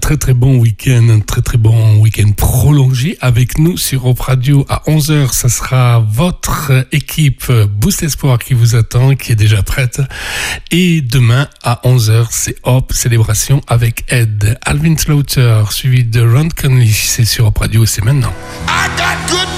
très très bon week-end, un très très bon week-end prolongé avec nous sur Hop Radio. À 11h, ça sera votre équipe Boost Espoir qui vous attend, qui est déjà prête. Et demain à 11h, c'est Hop Célébration avec Ed, Alvin Slaughter, suivi de Ron Conley. C'est sur Hop Radio, c'est maintenant.